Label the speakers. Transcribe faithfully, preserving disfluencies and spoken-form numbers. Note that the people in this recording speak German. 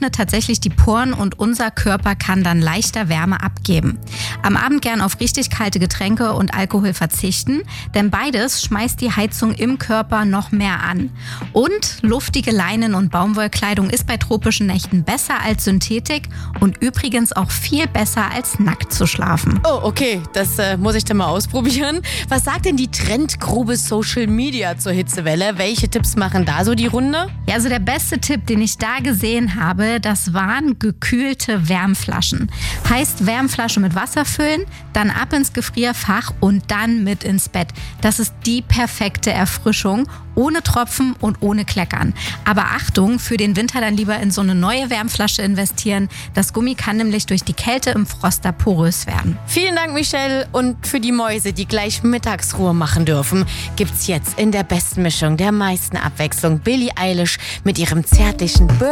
Speaker 1: öffnet tatsächlich die Poren und unser Körper kann dann leichter Wärme abgeben. Am Abend gern auf richtig kalte Getränke und Alkohol verzichten, denn beides schmeißt die Heizung im Körper noch mehr an. Und luftige Leinen- und Baumwollkleidung ist bei tropischen Nächten besser als Synthetik und übrigens auch viel besser als nackt zu schlafen.
Speaker 2: Oh, okay, das äh, muss ich dann mal ausprobieren. Was sagt denn die Trendgrube Social Media zur Hitzewelle? Welche Tipps machen da so die Runde?
Speaker 1: Ja, also der beste Tipp, den ich da gesehen habe, das waren gekühlte Wärmflaschen. Heißt, Wärmflasche mit Wasser füllen, dann ab ins Gefrierfach und dann mit ins Bett. Das ist die perfekte Erfrischung, ohne Tropfen und ohne Kleckern. Aber Achtung, für den Winter dann lieber in so eine neue Wärmflasche investieren. Das Gummi kann nämlich durch die Kälte im Frost da porös werden.
Speaker 2: Vielen Dank, Michelle. Und für die Mäuse, die gleich Mittagsruhe machen dürfen, gibt's jetzt in der besten Mischung der meisten Abwechslung Billie Eilish mit ihrem zärtlichen Bird